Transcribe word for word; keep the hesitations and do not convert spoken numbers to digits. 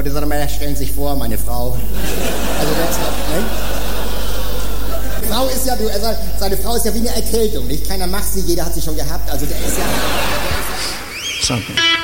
Und dann sagt er mal, stellen Sie sich vor, meine Frau. Also das, ne? Frau ist ja, also seine Frau ist ja wie eine Erkältung, nicht? Keiner macht sie, jeder hat sie schon gehabt. Also der ist ja... Der ist ja